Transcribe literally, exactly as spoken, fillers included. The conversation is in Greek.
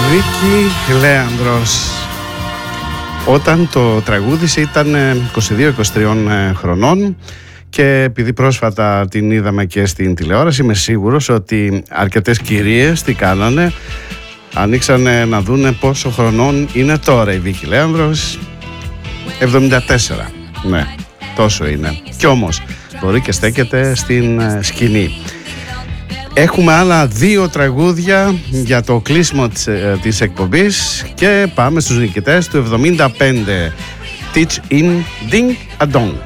Βίκη Λέανδρος. Όταν το τραγούδισε ήταν είκοσι δύο είκοσι τρία χρονών και επειδή πρόσφατα την είδαμε και στην τηλεόραση, είμαι σίγουρος ότι αρκετές κυρίες τι κάνανε, ανοίξανε να δούνε πόσο χρονών είναι τώρα η Βίκη Λέανδρος. εβδομήντα τέσσερα, ναι, τόσο είναι. Κι όμως μπορεί και στέκεται στην σκηνή. Έχουμε άλλα δύο τραγούδια για το κλείσιμο της, της εκπομπής και πάμε στους νικητές του εβδομήντα πέντε. Teach in Ding a Dong.